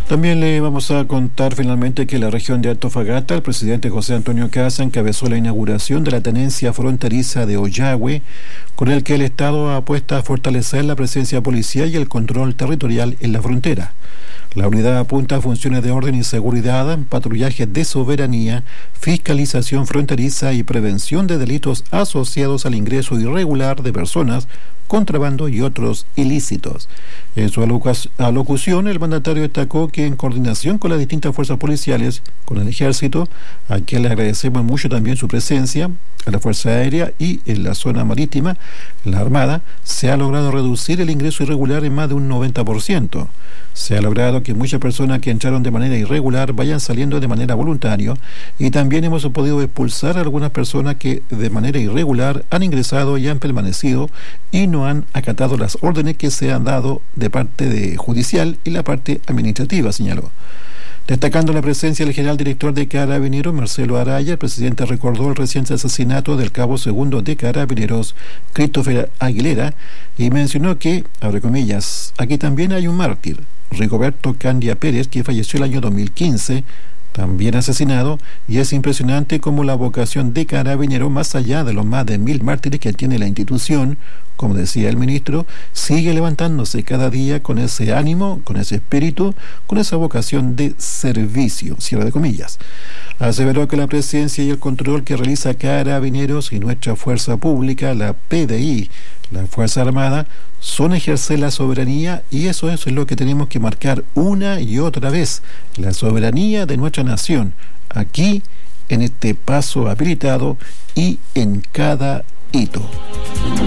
También le vamos a contar finalmente que en la región de Antofagasta, el presidente José Antonio Kassa encabezó la inauguración de la tenencia fronteriza de Ollagüe, con el que el Estado apuesta a fortalecer la presencia policial y el control territorial en la frontera. La unidad apunta a funciones de orden y seguridad, patrullaje de soberanía, fiscalización fronteriza y prevención de delitos asociados al ingreso irregular de personas, contrabando y otros ilícitos. En su alocución, el mandatario destacó que en coordinación con las distintas fuerzas policiales, con el Ejército, a quien le agradecemos mucho también su presencia, a la Fuerza Aérea y en la zona marítima, la Armada, se ha logrado reducir el ingreso irregular en más de un 90%. Se ha logrado que muchas personas que entraron de manera irregular vayan saliendo de manera voluntaria y también hemos podido expulsar a algunas personas que de manera irregular han ingresado y han permanecido y no han acatado las órdenes que se han dado de parte de judicial y la parte administrativa, señaló. Destacando la presencia del general director de Carabineros, Marcelo Araya, el presidente recordó el reciente asesinato del cabo segundo de Carabineros, Christopher Aguilera, y mencionó que, abre comillas, aquí también hay un mártir, Rigoberto Candia Pérez, que falleció el año 2015, también asesinado, y es impresionante cómo la vocación de Carabineros, más allá de los más de 1000 mártires que tiene la institución, como decía el ministro, sigue levantándose cada día con ese ánimo, con ese espíritu, con esa vocación de servicio, cierre de comillas. Aseveró que la presencia y el control que realiza Carabineros y nuestra fuerza pública, la PDI, la Fuerza Armada, son ejercer la soberanía y eso es lo que tenemos que marcar una y otra vez, la soberanía de nuestra nación, aquí, en este paso habilitado y en cada hito.